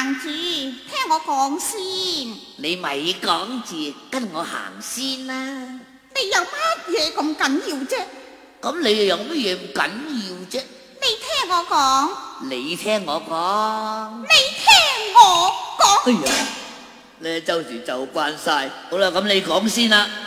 行住，聽我講先。 你咪講住，跟我行先啦。 你有乜嘢咁緊要啫？ 咁你又有乜嘢唔緊要啫？ 你聽我講。 你聽我講。 你聽我講。 哎呀，你周時就慣晒。好啦，咁你講先啦。